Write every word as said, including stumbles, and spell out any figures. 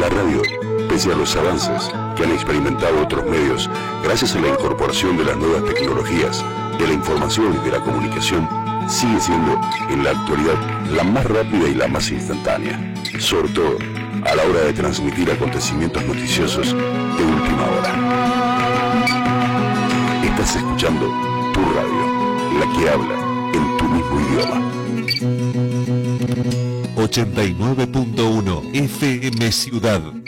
La radio, pese a los avances que han experimentado otros medios, gracias a la incorporación de las nuevas tecnologías, de la información y de la comunicación, sigue siendo, en la actualidad, la más rápida y la más instantánea, sobre todo a la hora de transmitir acontecimientos noticiosos de última hora. Estás escuchando tu radio, la que habla en tu mismo idioma. ochenta y nueve punto uno F M Ciudad.